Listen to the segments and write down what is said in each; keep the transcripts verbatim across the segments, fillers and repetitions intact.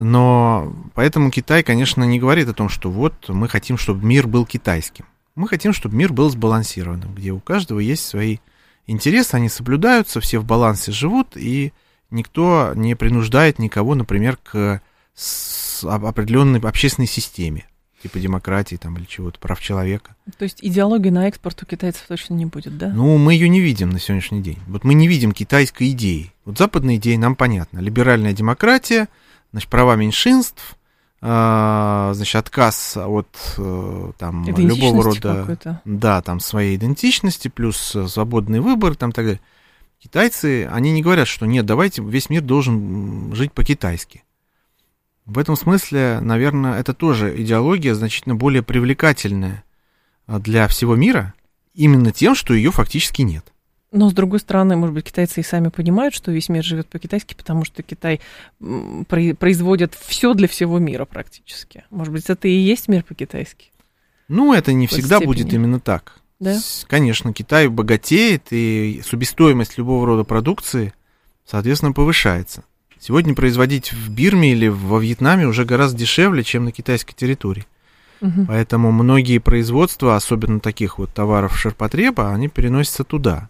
Но поэтому Китай, конечно, не говорит о том, что вот мы хотим, чтобы мир был китайским. Мы хотим, чтобы мир был сбалансированным, где у каждого есть свои интересы, они соблюдаются, все в балансе живут, и никто не принуждает никого, например, к определенной общественной системе, типа демократии там, или чего-то, прав человека. То есть идеологии на экспорт у китайцев точно не будет, да? Ну, мы ее не видим на сегодняшний день. Вот мы не видим китайской идеи. Вот западная идея нам понятна. Либеральная демократия, значит, права меньшинств, значит, отказ от там, любого рода, да, там, своей идентичности, плюс свободный выбор, там, так далее. Китайцы, они не говорят, что нет, давайте, весь мир должен жить по-китайски. В этом смысле, наверное, это тоже идеология значительно более привлекательная для всего мира, именно тем, что ее фактически нет. Но, с другой стороны, может быть, китайцы и сами понимают, что весь мир живет по-китайски, потому что Китай производит все для всего мира практически. Может быть, это и есть мир по-китайски? Ну, это не всегда будет именно так. Да? Конечно, Китай богатеет, и себестоимость любого рода продукции, соответственно, повышается. Сегодня производить в Бирме или во Вьетнаме уже гораздо дешевле, чем на китайской территории. Угу. Поэтому многие производства, особенно таких вот товаров ширпотреба, они переносятся туда.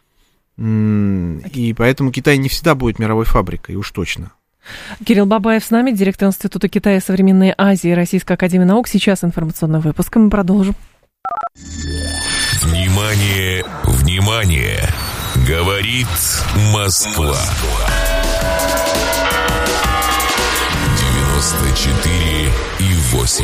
И поэтому Китай не всегда будет мировой фабрикой, уж точно. Кирилл Бабаев с нами, директор Института Китая и современной Азии Российской академии наук. Сейчас информационный выпуск, и мы продолжим. Внимание, внимание! Говорит Москва. девяносто четыре и восемь.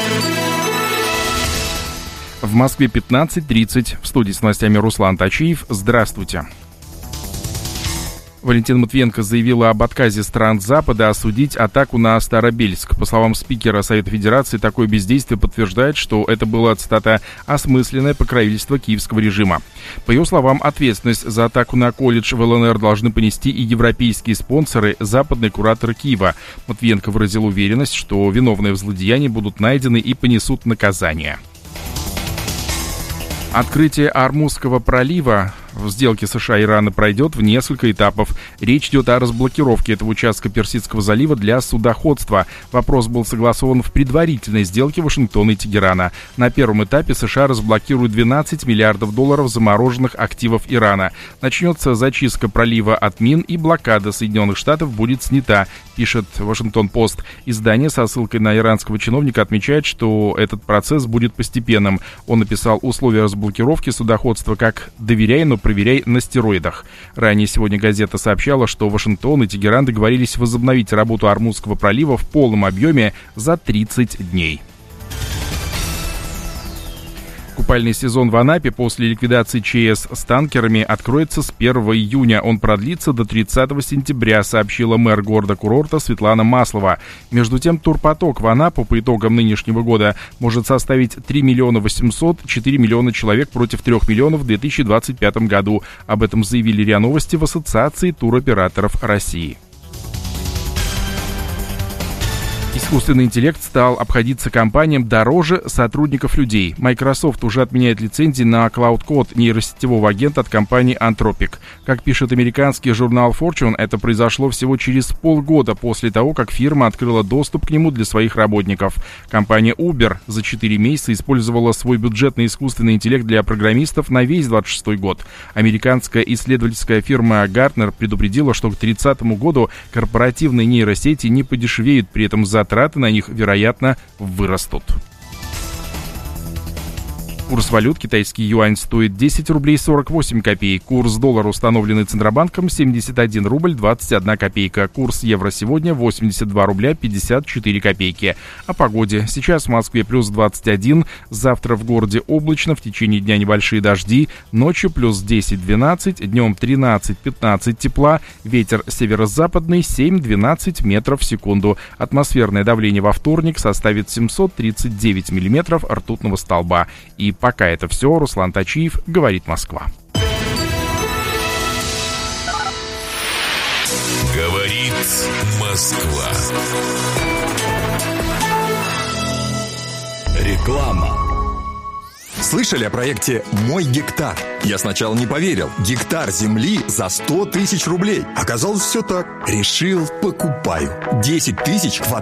В Москве пятнадцать тридцать. В студии с новостями Руслан Тачиев. Здравствуйте. Валентина Матвиенко заявила об отказе стран Запада осудить атаку на Старобельск. По словам спикера Совета Федерации, такое бездействие подтверждает, что это было, цитата, «осмысленное покровительство киевского режима». По ее словам, ответственность за атаку на колледж в ЛНР должны понести и европейские спонсоры, западные кураторы Киева. Матвиенко выразил уверенность, что виновные в злодеянии будут найдены и понесут наказание. Открытие Ормузского пролива в сделке США и Ирана пройдет в несколько этапов. Речь идет о разблокировке этого участка Персидского залива для судоходства. Вопрос был согласован в предварительной сделке Вашингтона и Тегерана. На первом этапе США разблокируют двенадцать миллиардов долларов замороженных активов Ирана. Начнется зачистка пролива от мин, и блокада Соединенных Штатов будет снята, пишет Вашингтон-Пост. Издание со ссылкой на иранского чиновника отмечает, что этот процесс будет постепенным. Он написал условия разблокировки судоходства как «доверяй, но проверяй на стероидах». Ранее сегодня газета сообщала, что Вашингтон и Тегеран договорились возобновить работу Ормузского пролива в полном объеме за тридцать дней. Купальный сезон в Анапе после ликвидации ЧС с танкерами откроется с первого июня. Он продлится до тридцатого сентября, сообщила мэр города-курорта Светлана Маслова. Между тем, турпоток в Анапу по итогам нынешнего года может составить три миллиона восемьсот, четыре миллиона человек против трех миллионов в две тысячи двадцать пятом году. Об этом заявили РИА Новости в Ассоциации туроператоров России. Искусственный интеллект стал обходиться компаниям дороже сотрудников людей. Microsoft уже отменяет лицензии на Cloud Code, нейросетевого агента от компании Anthropic. Как пишет американский журнал Fortune, это произошло всего через полгода после того, как фирма открыла доступ к нему для своих работников. Компания Uber за четыре месяца использовала свой бюджетный искусственный интеллект для программистов на весь двадцать шестой год. Американская исследовательская фирма Gartner предупредила, что к тридцатому году корпоративные нейросети не подешевеют, при этом за затраты на них, вероятно, вырастут. Курс валют: китайский юань стоит десять рублей сорок восемь копеек. Курс доллара, установленный Центробанком, семьдесят один рубль двадцать одна копейка. Курс евро сегодня восемьдесят два рубля пятьдесят четыре копейки. О погоде. Сейчас в Москве плюс двадцать один, завтра в городе облачно, в течение дня небольшие дожди, ночью плюс десять-двенадцать, днем тринадцать-пятнадцать тепла, ветер северо-западный семь-двенадцать метров в секунду. Атмосферное давление во вторник составит семьсот тридцать девять миллиметров ртутного столба. И пока это все. Руслан Тачиев, говорит Москва. Говорит Москва. Реклама. Слышали о проекте «Мой гектар»? Я сначала не поверил. Гектар земли за сто тысяч рублей. Оказалось, все так. Решил, покупаю. десять тысяч квадратных